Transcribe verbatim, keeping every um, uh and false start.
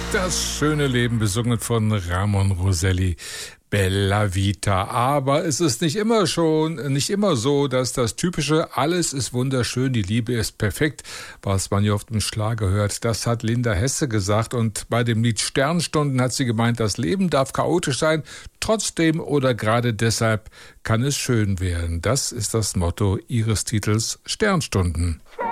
Das schöne Leben, besungen von Ramon Roselli. Bella Vita. Aber es ist nicht immer schon, nicht immer so, dass das typische alles ist wunderschön, die Liebe ist perfekt, was man ja oft im Schlager hört. Das hat Linda Hesse gesagt und bei dem Lied Sternstunden hat sie gemeint, das Leben darf chaotisch sein, trotzdem oder gerade deshalb kann es schön werden. Das ist das Motto ihres Titels Sternstunden.